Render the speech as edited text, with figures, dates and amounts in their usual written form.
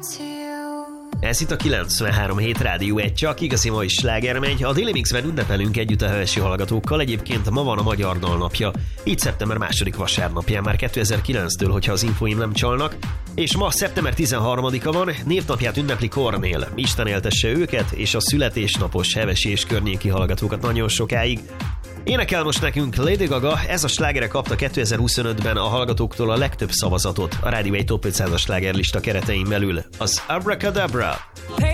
Ez itt a 93.7 Rádió 1, csak igazi mai sláger megy. A Daily Mixben ünnepelünk együtt a hevesi hallgatókkal. Egyébként ma van a Magyar Dal napja, így szeptember 2. vasárnapján, már 2009-től, hogyha az infóim nem csalnak. És ma szeptember 13-a van, névnapját ünnepli Kornél. Isten éltesse őket és a születésnapos hevesi és környéki hallgatókat nagyon sokáig. Énekel most nekünk Lady Gaga, ez a slágere kapta 2025-ben a hallgatóktól a legtöbb szavazatot a Rádió 1 Top 500-as slágerlista keretein belül, az Abracadabra. Hey!